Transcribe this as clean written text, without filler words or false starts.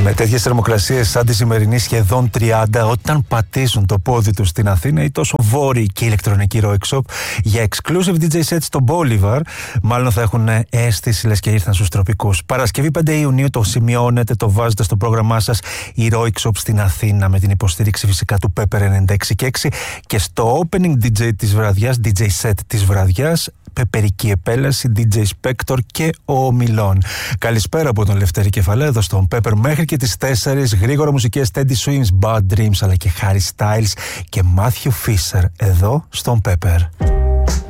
Με τέτοιες θερμοκρασίες σαν τη σημερινή, σχεδόν 30, όταν πατήσουν το πόδι τους στην Αθήνα, η τόσο βόρειη και ηλεκτρονική Roixop για exclusive DJ sets στο Bolivar, μάλλον θα έχουν αίσθηση λες και ήρθαν στους τροπικούς. Παρασκευή 5 Ιουνίου το σημειώνετε, το βάζετε στο πρόγραμμά σας, η Roixop στην Αθήνα, με την υποστήριξη φυσικά του Pepper 96,6 και στο opening DJ της βραδιάς, DJ set της βραδιάς, πεπερική επέλαση, DJ Spector και ο Ομιλών. Καλησπέρα από τον Λευτέρη Κεφαλέδο στον Pepper μέχρι και τις 4. Γρήγορα μουσικές Teddy Swims, Bad Dreams αλλά και Harry Styles και Matthew Fisher εδώ στον Pepper.